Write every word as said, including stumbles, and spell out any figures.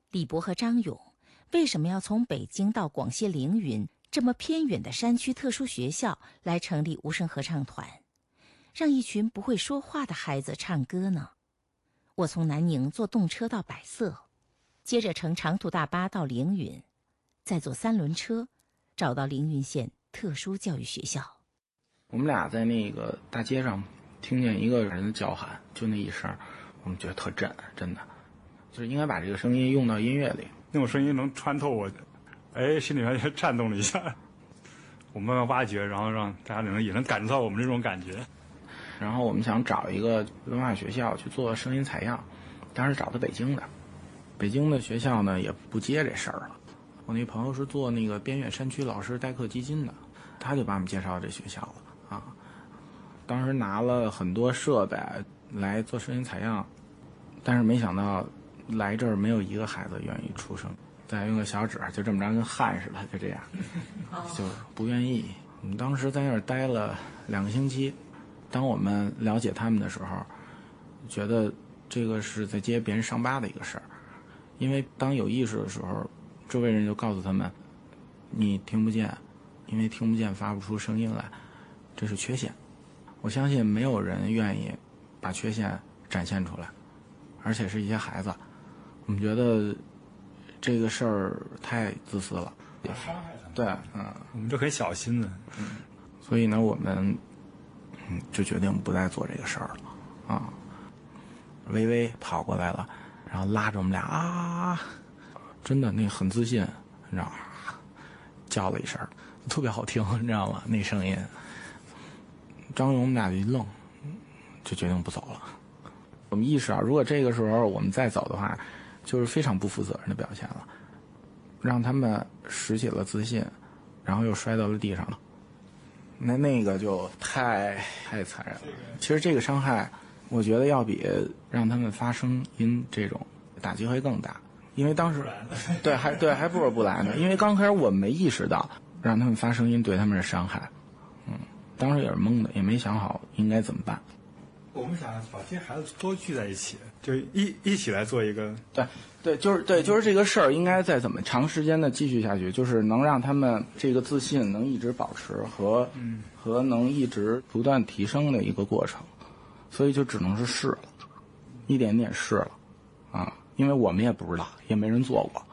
李博和张勇为什么要从北京到广西凌云这么偏远的山区特殊学校来成立无声合唱团，让一群不会说话的孩子唱歌呢？我从南宁坐动车到百色，接着乘长途大巴到凌云，再坐三轮车找到凌云县特殊教育学校。 我们俩在那个大街上听见一个人的叫喊，就那一声，我们觉得特震，真的就是应该把这个声音用到音乐里， 那种声音能穿透我，哎，心里面也颤动了一下。我们慢慢挖掘，然后让大家能也能感受到我们这种感觉。 然后我们想找一个文化学校去做声音采样，当时找的北京的，北京的学校呢也不接这事儿了。我那朋友是做那个边远山区老师代课基金的，他就把我们介绍这学校了啊。当时拿了很多设备来做声音采样，但是没想到来这儿没有一个孩子愿意出声，再用个小纸就这么着跟焊似的，就这样，就不愿意。我们当时在那儿待了两个星期，当我们了解他们的时候，觉得这个是在接别人伤疤的一个事儿，因为当有意识的时候，周围人就告诉他们，你听不见，因为听不见发不出声音来，这是缺陷。我相信没有人愿意把缺陷展现出来，而且是一些孩子，我们觉得这个事儿太自私了， 伤害他们。 对，嗯， 我们就很小心的， 嗯，所以呢，我们嗯就决定不再做这个事儿了，啊。微微跑过来了，然后拉着我们俩啊，真的那很自信，你知道吗？叫了一声，特别好听，你知道吗？那声音。张勇我们俩就一愣，就决定不走了。我们意识到，如果这个时候我们再走的话，就是非常不负责任的表现了，让他们拾起了自信，然后又摔到了地上了。那那个就太太残忍了。其实这个伤害，我觉得要比让他们发声音这种打击会更大，因为当时对还对还不如不来呢。因为刚开始我们没意识到让他们发声音对他们是伤害，嗯。当时也是懵的，也没想好应该怎么办。 我们想把这些孩子多聚在一起，就一一起来做一个。 对，对，就是对，就是这个事儿应该再怎么长时间的继续下去，就是能让他们这个自信能一直保持和、嗯、和能一直不断提升的一个过程，所以就只能是试了，一点点试了，啊，因为我们也不知道，也没人做过。